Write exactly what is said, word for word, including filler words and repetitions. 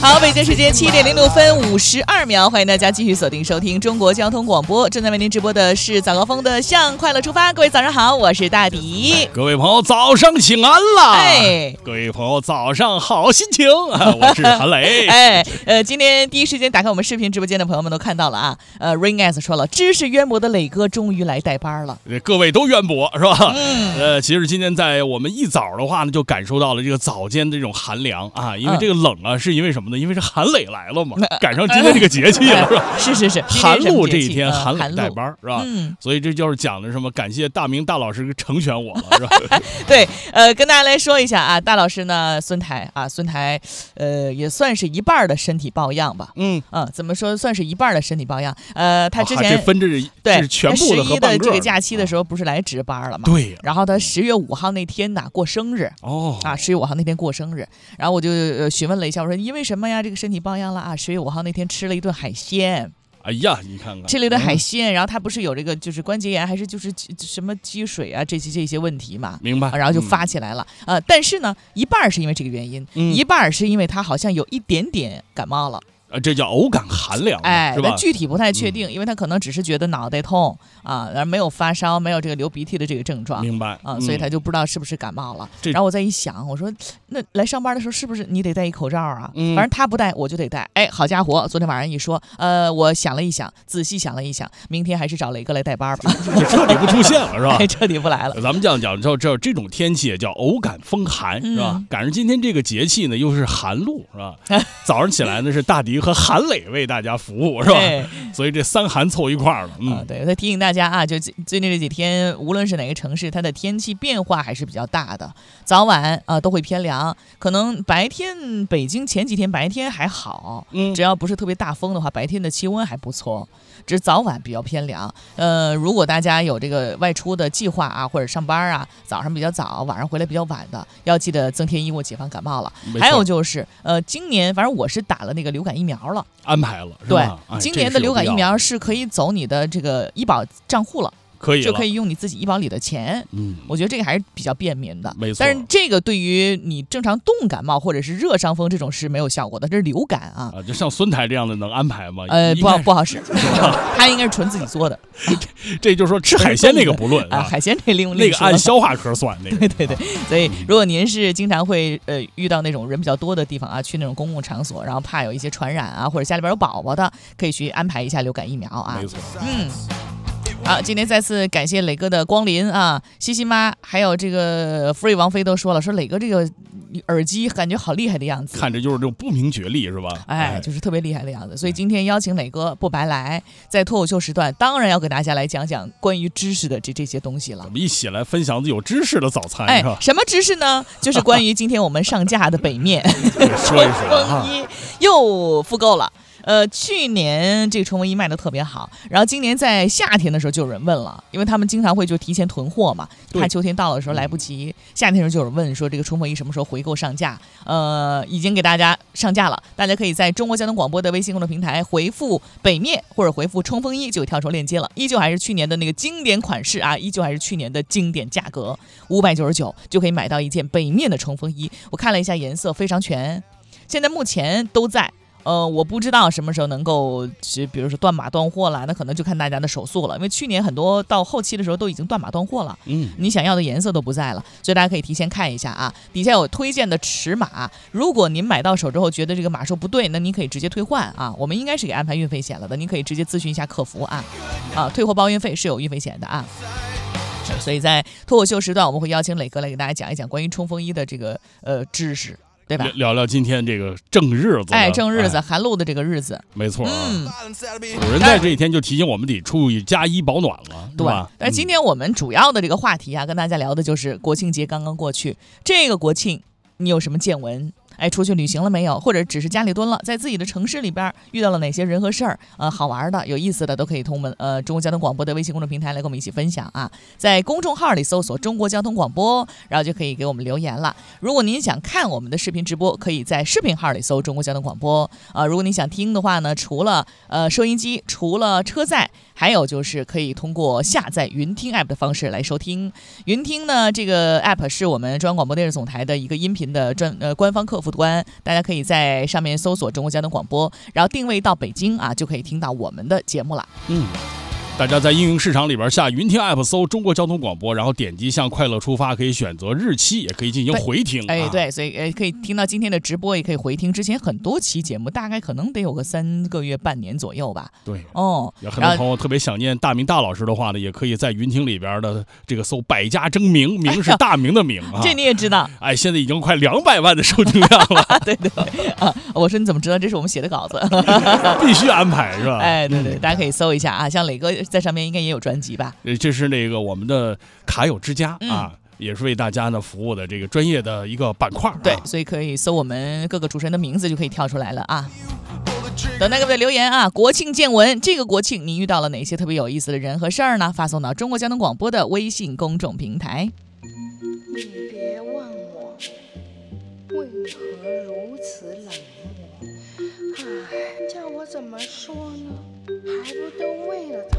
好，北京时间七点零六分五十二秒，欢迎大家继续锁定收听中国交通广播，正在为您直播的是早高峰的向快乐出发。各位早上好，我是大迪。 各位朋友早上请安啦！ 哎， 各位朋友早上好心情，我是韩磊。 哎，呃，今天第一时间打开我们视频直播间的朋友们都看到了啊。呃 ，Rain S 说了，知识渊博的磊哥终于来带班了。 各位都渊博是吧？ 嗯。 呃，其实今天在我们一早的话呢，就感受到了这个早间的这种寒凉啊，因为这个冷啊，是因为什么呢？因为是韩磊来了嘛，赶上今天这个节气了，是吧？ 是是是， 寒露这一天， 呃、 韩磊带班是吧？ 嗯， 所以这就是讲的什么？感谢大明大老师成全我了，是吧？ 对，呃，跟大家来说一下啊，大老师呢，孙台啊，孙台，呃，也算是一半的身体抱恙吧。 嗯嗯，怎么说算是一半的身体抱恙？呃，他之前、 啊、这分着对是全部的和半个的这个假期的时候不是来值班了吗？ 对。 然后他十月五号那天呐过生日哦啊，十月五号那天过生日，然后我就呃询问了一下，我说因为什么呀？这个身体抱恙了啊？十月五号那天吃了一顿海鲜。 哎呀，你看看， 吃了一顿海鲜，嗯、然后他不是有这个就是关节炎，还是就是什么积水啊这些这些问题嘛？ 明白。 然后就发起来了，嗯、呃，但是呢，一半是因为这个原因，嗯、一半是因为他好像有一点点感冒了。 呃，这叫偶感寒凉， 哎， 是吧？ 具体不太确定，嗯、因为他可能只是觉得脑袋痛啊，然后没有发烧，没有这个流鼻涕的这个症状， 明白啊，所以他就不知道是不是感冒了。嗯、然后我再一想，我说那来上班的时候是不是你得戴一口罩啊？嗯、反正他不戴，我就得戴。哎，好家伙，昨天晚上一说，呃，我想了一想，仔细想了一想，明天还是找磊哥来带班吧， 就彻底不出现了，是吧？ 哎，彻底不来了。 咱们讲讲这这这种天气也叫偶感风寒，是吧？嗯、赶上今天这个节气呢，又是寒露，是吧？早上起来呢是大迪和韩磊为大家服务，是吧？所以这三寒凑一块儿了。嗯， 啊、对，再提醒大家啊，就最近这几天，无论是哪个城市，它的天气变化还是比较大的，早晚啊都会偏凉。可能白天北京前几天白天还好，嗯，只要不是特别大风的话，白天的气温还不错，只是早晚比较偏凉。呃，如果大家有这个外出的计划啊，或者上班啊，早上比较早，晚上回来比较晚的，要记得增添衣物，谨防感冒了。还有就是，呃，今年反正我是打了那个流感疫苗了。 安排了， 对， 哎、 今年的流感疫苗是可以走你的这个医保账户了， 可以就可以用你自己医保里的钱。嗯，我觉得这个还是比较便民的， 没错。 但是这个对于你正常冻感冒或者是热伤风这种是没有效果的，这是流感啊。 啊，就像孙台这样的能安排吗？ 呃，不好不好使，他应该是纯自己做的。 这, 这就是说吃海鲜那个不论啊，海鲜这另那个按消化科算那个。 对对对，所以如果您是经常会呃遇到那种人比较多的地方啊，去那种公共场所，然后怕有一些传染啊，或者家里边有宝宝的，可以去安排一下流感疫苗啊。 没错， 嗯。好，今天再次感谢磊哥的光临啊！西西妈还有这个 Free 王菲都说了，说磊哥这个耳机感觉好厉害的样子， 看着就是这种不明觉厉是吧？ 哎，就是特别厉害的样子。所以今天邀请磊哥不白来，在脱口秀时段，当然要给大家来讲讲关于知识的这这些东西了。 我们一起来分享有知识的早餐， 哎，什么知识呢？就是关于今天我们上架的北面说一说风衣又复购了。呃，去年这个冲锋衣卖的特别好，然后今年在夏天的时候就有人问了，因为他们经常会就提前囤货嘛，怕秋天到了的时候来不及。夏天的时候就有人问说这个冲锋衣什么时候回购上架？呃，已经给大家上架了，大家可以在中国交通广播的微信公众平台回复北面或者回复冲锋衣就跳出链接了，依旧还是去年的那个经典款式啊，依旧还是去年的经典价格，五百九十九就可以买到一件北面的冲锋衣。我看了一下颜色非常全，现在目前都在。呃，我不知道什么时候能够，比如说断码断货了，那可能就看大家的手速了。因为去年很多到后期的时候都已经断码断货了，嗯，你想要的颜色都不在了，所以大家可以提前看一下啊。底下有推荐的尺码，如果您买到手之后觉得这个码数不对，那您可以直接退换啊。我们应该是给安排运费险了的，您可以直接咨询一下客服啊。啊，退货包运费是有运费险的啊。所以在脱口秀时段，我们会邀请磊哥来给大家讲一讲关于冲锋衣的这个呃知识。对吧？ 聊聊今天这个正日子， 哎，正日子，寒露的这个日子， 没错。 嗯， 有人在这一天就提醒我们得注意加衣保暖了， 对吧？ 但是今天我们主要的这个话题啊，跟大家聊的就是国庆节刚刚过去，这个国庆你有什么见闻？哎，出去旅行了没有？或者只是家里蹲了，在自己的城市里边遇到了哪些人和事儿？呃，好玩的、有意思的都可以通我们呃中国交通广播的微信公众平台来跟我们一起分享啊。在公众号里搜索中国交通广播，然后就可以给我们留言了。如果您想看我们的视频直播，可以在视频号里搜中国交通广播啊、呃。如果你想听的话呢，除了呃收音机，除了车载，还有就是可以通过下载云听 app 的方式来收听。云听呢，这个 app 是我们中央广播电视总台的一个音频的专呃官方客服。 服端，大家可以在上面搜索中国交通广播，然后定位到北京啊，就可以听到我们的节目了。 嗯。大家在应用市场里边下云听 app 搜中国交通广播，然后点击向快乐出发，可以选择日期，也可以进行回听。 哎，对，所以呃可以听到今天的直播，也可以回听之前很多期节目，大概可能得有个三个月、半年左右吧。 对， 哦， 有很多朋友特别想念大明大老师的话呢，也可以在云听里边的这个搜百家争鸣，鸣是大明的鸣啊。 这你也知道？ 哎，现在已经快两百万的收听量了。 对对啊，我说你怎么知道这是我们写的稿子？ 必须安排是吧？ 哎，对对，大家可以搜一下啊，像磊哥在上面应该也有专辑吧？ 这是那个我们的卡友之家、 嗯、 啊，也是为大家呢服务的这个专业的一个板块、啊。 对，所以可以搜我们各个主持人的名字就可以跳出来了啊。等待各位的留言啊！国庆见闻，这个国庆你遇到了哪些特别有意思的人和事儿呢？发送到中国交通广播的微信公众平台。 你别问我为何如此冷漠，唉，叫我怎么说呢？还不都为了他。